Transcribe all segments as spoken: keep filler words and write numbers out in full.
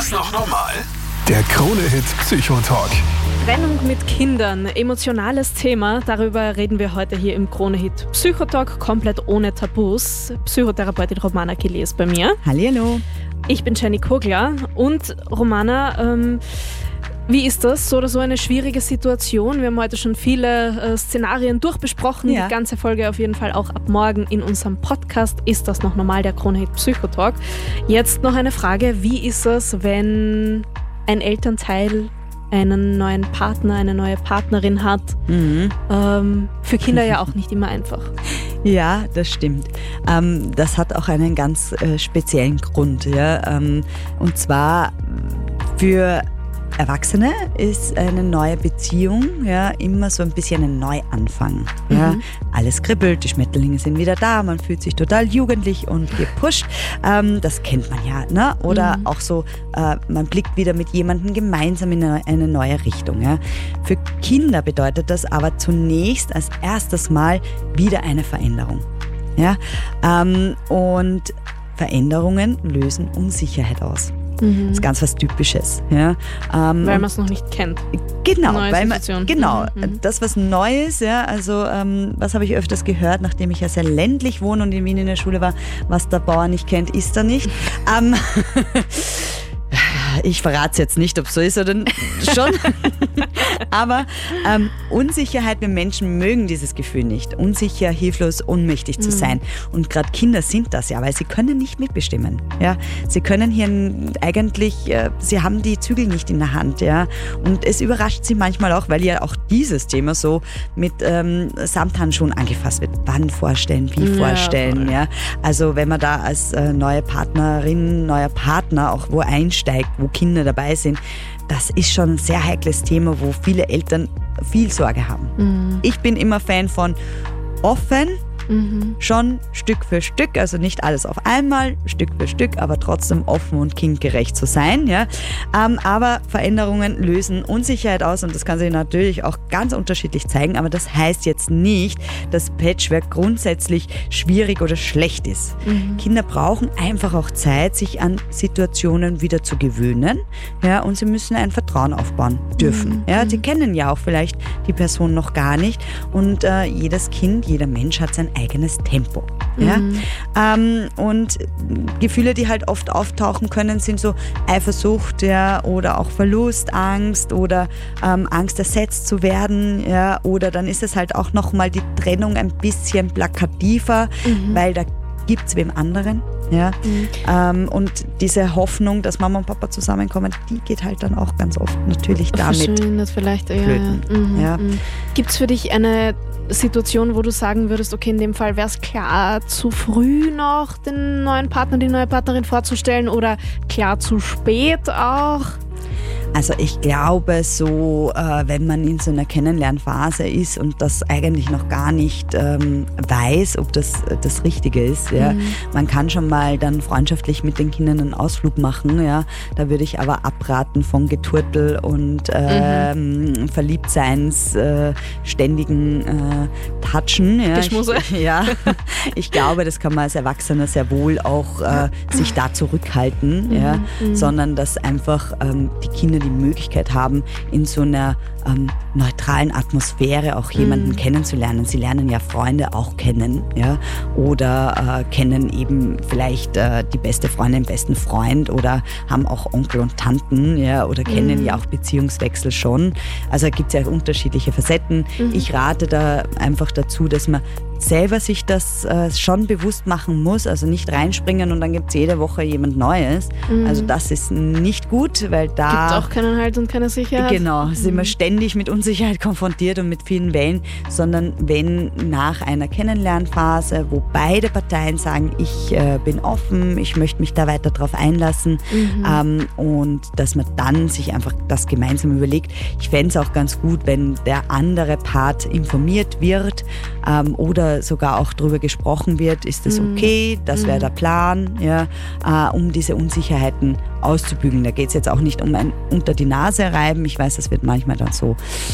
das noch normal? Der Krone-Hit Psychotalk. Trennung mit Kindern, emotionales Thema. Darüber reden wir heute hier im Krone-Hit Psychotalk, komplett ohne Tabus. Psychotherapeutin Romana Kili ist bei mir. Hallihallo. Ich bin Jenny Kogler. Und Romana, ähm, wie ist das? So oder so eine schwierige Situation. Wir haben heute schon viele äh, Szenarien durchbesprochen. Ja. Die ganze Folge auf jeden Fall auch ab morgen in unserem Podcast. Ist das noch normal, der Krone-Hit Psychotalk? Jetzt noch eine Frage. Wie ist es, wenn ein Elternteil einen neuen Partner, eine neue Partnerin hat? Mhm. Ähm, für Kinder ja auch nicht immer einfach. Ja, das stimmt. Ähm, das hat auch einen ganz äh, speziellen Grund. Ja? Ähm, und zwar für Erwachsene ist eine neue Beziehung ja immer so ein bisschen ein Neuanfang. Ja? Mhm. Alles kribbelt, die Schmetterlinge sind wieder da, man fühlt sich total jugendlich und gepusht. Ähm, das kennt man ja. Ne? Oder Mhm. auch so, äh, man blickt wieder mit jemandem gemeinsam in eine, eine neue Richtung. Ja? Für Kinder bedeutet das aber zunächst als erstes Mal wieder eine Veränderung. Ja? Ähm, und Veränderungen lösen Unsicherheit aus. Mhm. Das ist ganz was Typisches. Ja. Ähm, Weil man es noch nicht kennt. Genau, Neue weil man, Situation. genau Mhm, mhm. das was Neues, ja, also ähm, was habe ich öfters gehört, nachdem ich ja sehr ländlich wohne und in Wien in der Schule war, was der Bauer nicht kennt, ist er nicht. ähm, ich verrate es jetzt nicht, ob es so ist oder schon. Aber ähm, Unsicherheit, wir Menschen mögen dieses Gefühl nicht. Unsicher, hilflos, ohnmächtig zu Mhm. sein. Und gerade Kinder sind das ja, weil sie können nicht mitbestimmen. Ja? Sie können hier eigentlich, äh, sie haben die Zügel nicht in der Hand. Ja? Und es überrascht sie manchmal auch, weil ja auch dieses Thema so mit ähm, Samthandschuhen angefasst wird. Wann vorstellen, wie Ja, vorstellen. voll. Ja? Also wenn man da als äh, neue Partnerin, neuer Partner auch wo einsteigt, wo Kinder dabei sind, das ist schon ein sehr heikles Thema, wo viele Eltern viel Sorge haben. Mhm. Ich bin immer Fan von offen, Mhm. schon Stück für Stück, also nicht alles auf einmal, Stück für Stück, aber trotzdem offen und kindgerecht zu sein. Ja. Ähm, aber Veränderungen lösen Unsicherheit aus und das kann sich natürlich auch ganz unterschiedlich zeigen, aber das heißt jetzt nicht, dass Patchwork grundsätzlich schwierig oder schlecht ist. Mhm. Kinder brauchen einfach auch Zeit, sich an Situationen wieder zu gewöhnen, ja, und sie müssen ein Vertrauen aufbauen dürfen. Mhm. Ja. Sie kennen ja auch vielleicht die Person noch gar nicht und äh, jedes Kind, jeder Mensch hat sein eigenes Tempo. Ja? Mhm. Ähm, und Gefühle, die halt oft auftauchen können, sind so Eifersucht, ja, oder auch Verlust, Angst oder ähm, Angst ersetzt zu werden, ja, oder dann ist es halt auch nochmal die Trennung ein bisschen plakativer, Mhm. weil da gibt es wem anderen. Ja? Mhm. Ähm, und diese Hoffnung, dass Mama und Papa zusammenkommen, die geht halt dann auch ganz oft natürlich damit. Verschwindet vielleicht. Ja, flöten. ja. Mhm. Ja. Mhm. Gibt es für dich eine Situation, wo du sagen würdest, okay, in dem Fall wäre es klar, zu früh noch den neuen Partner, die neue Partnerin vorzustellen oder klar zu spät auch? Also ich glaube so, äh, wenn man in so einer Kennenlernphase ist und das eigentlich noch gar nicht ähm, weiß, ob das äh, das Richtige ist, ja, Mhm. man kann schon mal dann freundschaftlich mit den Kindern einen Ausflug machen, ja, da würde ich aber abraten von Geturtel und ähm, Verliebtseins, äh, ständigen äh, Touchen. Ja. Geschmusse. Ich, ja, ich glaube, das kann man als Erwachsener sehr wohl auch äh, sich da zurückhalten, ja, mhm. sondern dass einfach ähm, die Kinder die Möglichkeit haben, in so einer ähm, neutralen Atmosphäre auch jemanden Mhm. kennenzulernen. Sie lernen ja Freunde auch kennen, ja, oder äh, kennen eben vielleicht äh, die beste Freundin, den besten Freund oder haben auch Onkel und Tanten, ja, oder kennen Mhm. ja auch Beziehungswechsel schon. Also da gibt es ja unterschiedliche Facetten. Mhm. Ich rate da einfach dazu, dass man selber sich das äh, schon bewusst machen muss, also nicht reinspringen und dann gibt es jede Woche jemand Neues. Mhm. Also das ist nicht gut, weil da Gibt auch keinen Halt und keine Sicherheit. genau, sind wir Mhm. ständig mit Unsicherheit konfrontiert und mit vielen Wellen, sondern wenn nach einer Kennenlernphase, wo beide Parteien sagen, ich äh, bin offen, ich möchte mich da weiter drauf einlassen, Mhm. ähm, und dass man dann sich einfach das gemeinsam überlegt. Ich fände es auch ganz gut, wenn der andere Part informiert wird ähm, oder sogar auch darüber gesprochen wird, ist das Mhm. okay, das wäre Mhm. der Plan, ja, äh, um diese Unsicherheiten auszubügeln. Da geht es jetzt auch nicht um ein unter die Nase reiben. Ich weiß, das wird manchmal dann so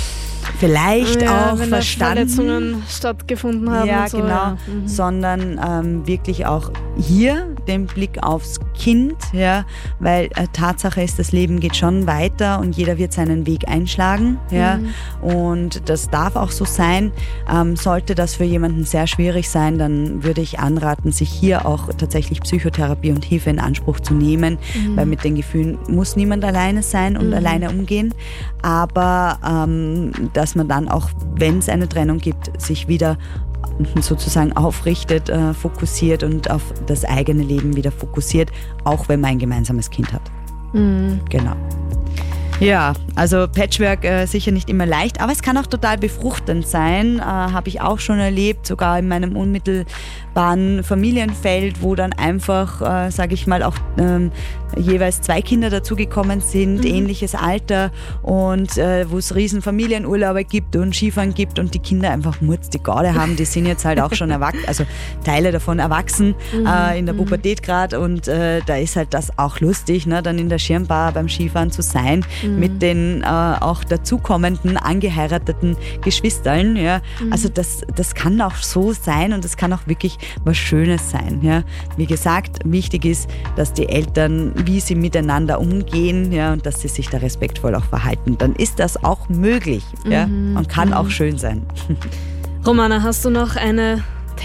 vielleicht ja, auch wenn da verstanden. Verletzungen stattgefunden haben. Ja, und so, genau. ja. Mhm. Sondern ähm, wirklich auch hier den Blick aufs Kind, ja, weil äh, Tatsache ist, das Leben geht schon weiter und jeder wird seinen Weg einschlagen, ja, mhm. und das darf auch so sein. Ähm, sollte das für jemanden sehr schwierig sein, dann würde ich anraten, sich hier auch tatsächlich Psychotherapie und Hilfe in Anspruch zu nehmen, mhm. weil mit den Gefühlen muss niemand alleine sein und mhm. alleine umgehen, aber ähm, dass man dann auch, wenn es eine Trennung gibt, sich wieder sozusagen aufrichtet, äh, fokussiert und auf das eigene Leben wieder fokussiert, auch wenn man ein gemeinsames Kind hat. Mhm. Genau. Ja, also Patchwork äh, sicher nicht immer leicht, aber es kann auch total befruchtend sein, äh, habe ich auch schon erlebt, sogar in meinem unmittelbaren Familienfeld, wo dann einfach, äh, sage ich mal, auch ähm, jeweils zwei Kinder dazugekommen sind, mhm. ähnliches Alter und äh, wo es riesen Familienurlaube gibt und Skifahren gibt und die Kinder einfach Murz die Garde haben, die sind jetzt halt auch schon erwachsen, also Teile davon erwachsen, mhm. äh, in der Pubertät gerade und äh, da ist halt das auch lustig, ne, dann in der Schirmbar beim Skifahren zu sein, mhm. mit den äh, auch dazukommenden, angeheirateten Geschwistern, ja, mhm. also das, das kann auch so sein und das kann auch wirklich was Schönes sein, ja. Wie gesagt, wichtig ist, dass die Eltern, wie sie miteinander umgehen, ja, und dass sie sich da respektvoll auch verhalten. Dann ist das auch möglich, ja, mhm. und kann mhm. auch schön sein. Romana, hast du noch eine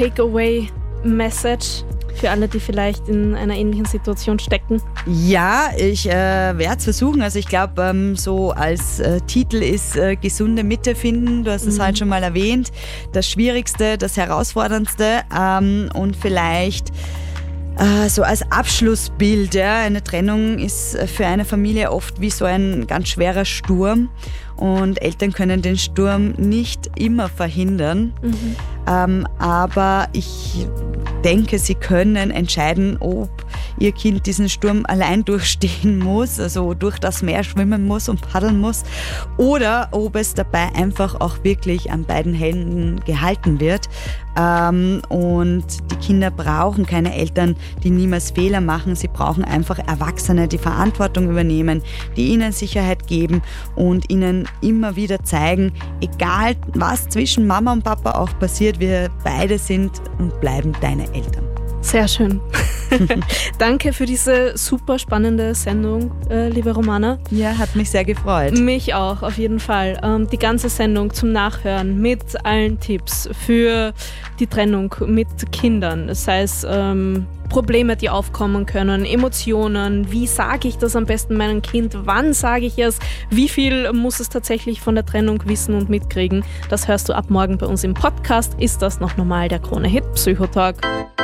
Takeaway-Message für alle, die vielleicht in einer ähnlichen Situation stecken? Ja, ich äh, werde es versuchen. Also ich glaube, ähm, so als äh, Titel ist äh, gesunde Mitte finden. Du hast es mhm. halt schon mal erwähnt. Das Schwierigste, das Herausforderndste ähm, und vielleicht äh, so als Abschlussbild. Ja, eine Trennung ist für eine Familie oft wie so ein ganz schwerer Sturm. Und Eltern können den Sturm nicht immer verhindern. Mhm. Ähm, aber ich denke, sie können entscheiden, ob ihr Kind diesen Sturm allein durchstehen muss, also durch das Meer schwimmen muss und paddeln muss, oder ob es dabei einfach auch wirklich an beiden Händen gehalten wird. Ähm, und die Kinder brauchen keine Eltern, die niemals Fehler machen. Sie brauchen einfach Erwachsene, die Verantwortung übernehmen, die ihnen Sicherheit geben und ihnen immer wieder zeigen, egal was zwischen Mama und Papa auch passiert, wir beide sind und bleiben deine Eltern. Sehr schön. Danke für diese super spannende Sendung, äh, liebe Romana. Ja, hat mich sehr gefreut. Mich auch, auf jeden Fall. Ähm, die ganze Sendung zum Nachhören mit allen Tipps für die Trennung mit Kindern, sei es ähm, Probleme, die aufkommen können, Emotionen, wie sage ich das am besten meinem Kind, wann sage ich es, wie viel muss es tatsächlich von der Trennung wissen und mitkriegen. Das hörst du ab morgen bei uns im Podcast. Ist das noch normal, der Krone-Hit Psychotalk?